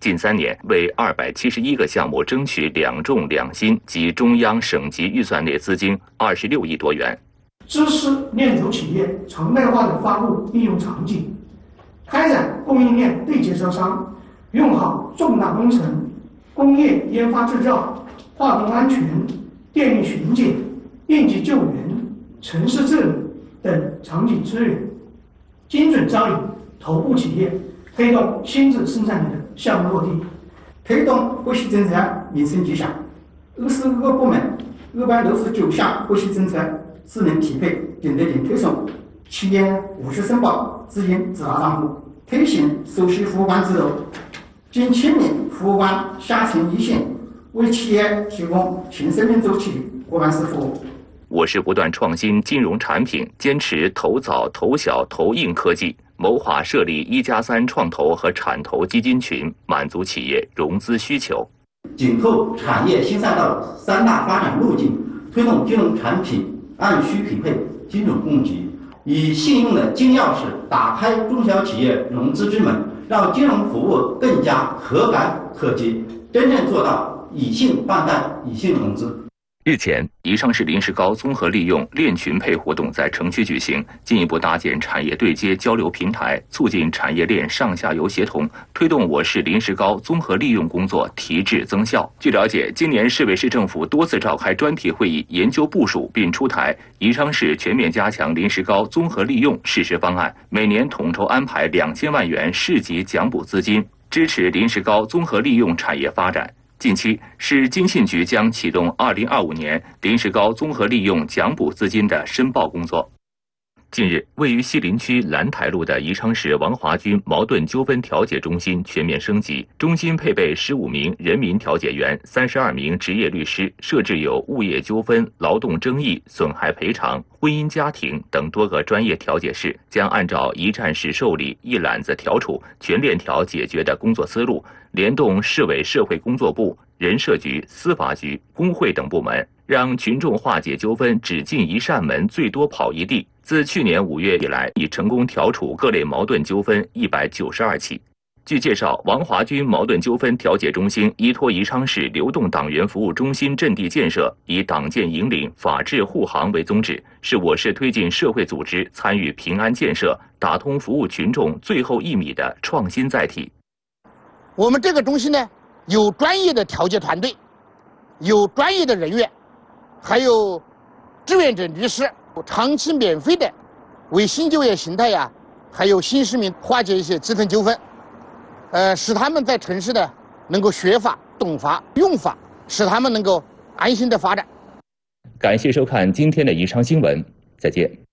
近3年为271个项目争取2重2新及中央省级预算内资金26亿多元。 支持链轴企业常态化的发布应用场景，开展供应链对接招商，用好重大工程、工业研发制造、化工安全、电力巡检、应急救援、城市治理等场景资源，精准招引头部企业，推动新质生产力的项目落地， 推动货系政策民生结项。25个部门269项货系政策智能匹配、点对点推送，企业无需申报，资金自发账户，推行首席服务官制度，经亲民服务官下沉一线，为企业提供全生命周期伙伴式服务。 我市不断创新金融产品，坚持投早、投小、投硬科技，谋划设立1+3创投和产投基金群，满足企业融资需求。 紧扣产业新赛道3大发展路径，推动金融产品按需匹配、精准供给，以信用的金钥匙打开中小企业融资之门，让金融服务更加可感可及，真正做到以信办贷、以信融资。 日前，宜昌市临时高综合利用链群配活动在城区举行，进一步搭建产业对接交流平台，促进产业链上下游协同，推动我市临时高综合利用工作提质增效。据了解，今年市委市政府多次召开专题会议，研究部署并出台宜昌市全面加强临时高综合利用实施方案，每年统筹安排2000万元市级奖补资金，支持临时高综合利用产业发展。近期，市经信局将启动2025年临时高综合利用奖补资金的申报工作。近日，位于西林区兰台路的宜昌市王华军矛盾纠纷调解中心全面升级，中心配备15名人民调解员、32名职业律师，设置有物业纠纷、劳动争议、损害赔偿、婚姻家庭等多个专业调解室，将按照一站式受理、一揽子调处、全链条解决的工作思路，联动市委社会工作部、人社局、司法局、工会等部门，让群众化解纠纷只进一扇门，最多跑一地。自去年5月以来，已成功调处各类矛盾纠纷192起。据介绍，王华军矛盾纠纷调解中心依托宜昌市流动党员服务中心阵地建设，以党建引领、法治护航为宗旨，是我市推进社会组织参与平安建设、打通服务群众最后1米的创新载体。 我们这个中心呢，有专业的调解团队，有专业的人员，还有志愿者律师，长期免费的为新就业形态呀，还有新市民化解一些基层纠纷，使他们在城市呢能够学法、懂法、用法，使他们能够安心的发展。 感谢收看今天的宜昌新闻，再见。